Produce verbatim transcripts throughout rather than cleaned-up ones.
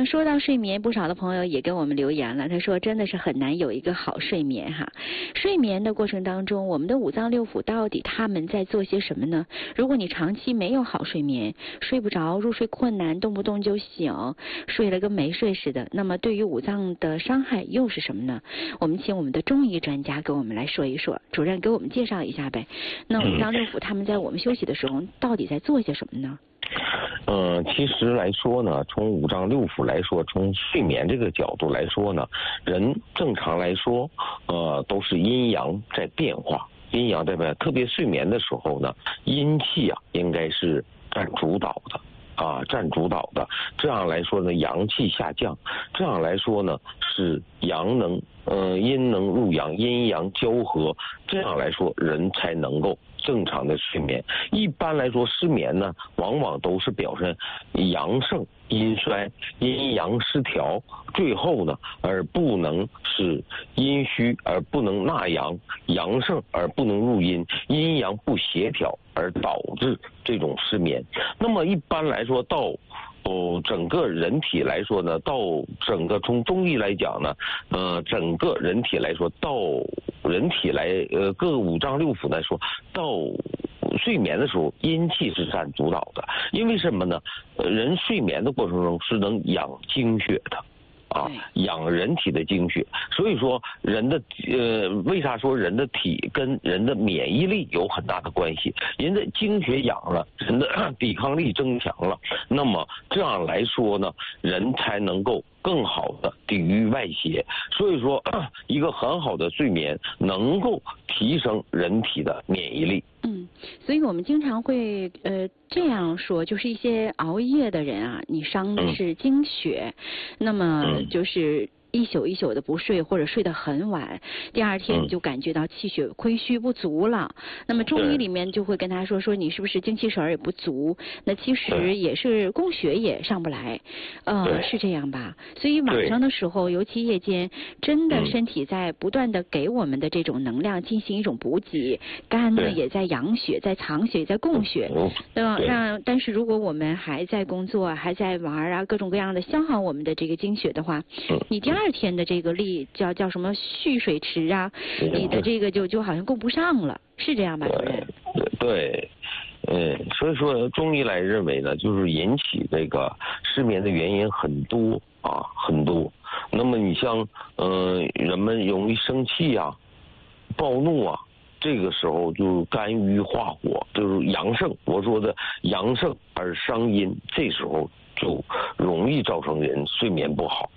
说到睡眠，不少的朋友也跟我们留言了，他说真的是很难有一个好睡眠哈。睡眠的过程当中，我们的五脏六腑到底他们在做些什么呢？如果你长期没有好睡眠，睡不着，入睡困难，动不动就醒，睡了跟没睡似的，那么对于五脏的伤害又是什么呢？我们请我们的中医专家给我们来说一说，主任给我们介绍一下呗。那五脏六腑他们在我们休息的时候到底在做些什么呢？ 嗯，其实来说呢，从五脏六腑来说，从睡眠这个角度来说呢，人正常来说，呃，都是阴阳在变化，阴阳在变化，特别睡眠的时候呢，阴气啊应该是占主导的。啊，占主导的，这样来说呢，阳气下降，这样来说呢，是阳能，呃，阴能入阳，阴阳交合，这样来说，人才能够正常的睡眠。一般来说，失眠呢，往往都是表现阳盛阴衰，阴阳失调，最后呢，而不能是阴虚而不能纳阳，阳盛而不能入阴，阴阳不协调而导致这种失眠。那么一般来说，到哦整个人体来说呢，到整个从中医来讲呢，呃，整个人体来说，到人体来呃各个五脏六腑来说，到睡眠的时候，阴气是占主导的。因为什么呢？呃，人睡眠的过程中是能养精血的。啊，养人体的精血，所以说人的呃，为啥说人的体跟人的免疫力有很大的关系？人的精血养了，人的抵抗力增强了，那么这样来说呢，人才能够更好的抵御外邪。所以说，一个很好的睡眠能够提升人体的免疫力。 嗯，所以我们经常会呃这样说，就是一些熬夜的人啊，你伤的是精血，嗯、那么就是一宿一宿的不睡，或者睡得很晚，第二天就感觉到气血亏虚不足了。那么中医里面就会跟他说说你是不是精气神儿也不足？那其实也是供血也上不来，呃，是这样吧？所以晚上的时候，尤其夜间，真的身体在不断的给我们的这种能量进行一种补给，肝呢也在养血，在藏血，在供血。那让但是如果我们还在工作，还在玩啊，各种各样的消耗我们的这个精血的话，你第二二天的这个力叫叫什么蓄水池啊，你的这个就就好像供不上了，是这样吧，主任？ 对，嗯，所以说中医来认为呢，就是引起这个失眠的原因很多啊，很多。那么你像嗯、呃，人们容易生气啊、暴怒啊，这个时候就肝郁化火，就是阳盛。我说的阳盛而伤阴，这时候就容易造成人睡眠不好。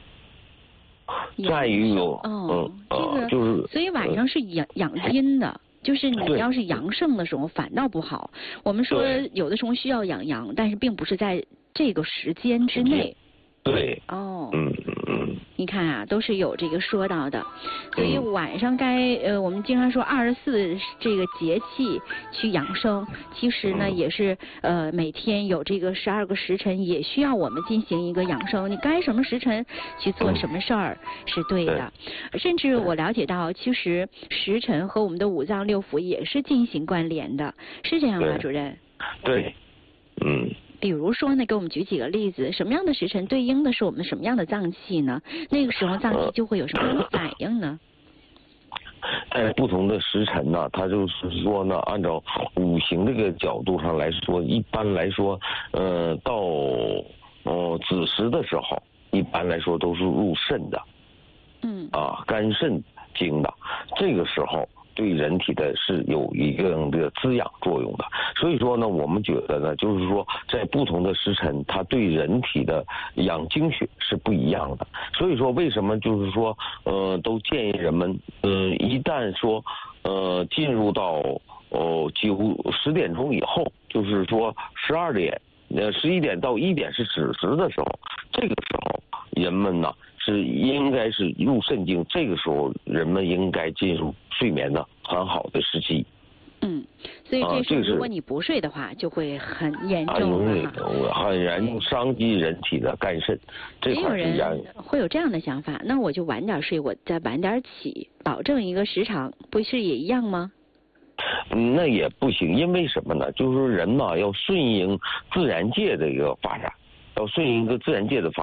在于有， 哦、嗯，这个就是， 所以晚上是养养阴的，就是你要是阳盛的时候反倒不好。我们说有的时候需要养阳，但是并不是在这个时间之内。 对。 哦。 嗯嗯。 你看啊，都是有这个说到的，所以晚上该呃，我们经常说二十四这个节气去养生，其实呢也是呃每天有这个十二个时辰，也需要我们进行一个养生。你该什么时辰去做什么事儿是对的，甚至我了解到，其实时辰和我们的五脏六腑也是进行关联的，是这样吗，主任？ 对，嗯。 比如说呢，给我们举几个例子，什么样的时辰对应的是我们什么样的脏器呢？那个时候脏器就会有什么样的反应呢？ 在不同的时辰呢，它就是说呢，按照五行这个角度上来说，一般来说，呃，到呃子时的时候，一般来说都是入肾的，嗯，啊，肝肾经的，这个时候对人体的是有一定的滋养作用的。所以说呢，我们觉得呢，就是说在不同的时辰，它对人体的养精血是不一样的。所以说为什么就是说呃都建议人们呃一旦说呃进入到哦几乎十点钟以后，就是说十二点呃十一点到一点是子时的时候，这个时候人们呢是应该是入肾经，这个时候人们应该进入睡眠的很好的时期。 嗯，所以这时候如果你不睡的话，就会很严重了哈，很严重，伤及人体的肝肾。这块也有人会有这样的想法，那我就晚点睡，我再晚点起，保证一个时长，不是也一样吗？ 嗯，那也不行，因为什么呢？就是人嘛，要顺应自然界的一个发展，要顺应一个自然界的发展。